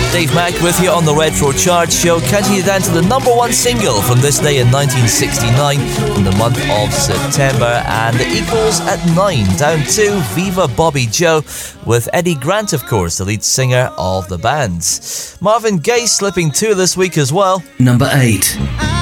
Dave Mack with you on the Retro Chart Show, counting you down to the number one single from this day in 1969 in the month of September, and the Equals at 9, down to Viva Bobby Joe with Eddie Grant, of course, the lead singer of the band. Marvin Gaye slipping 2 this week as well. Number 8.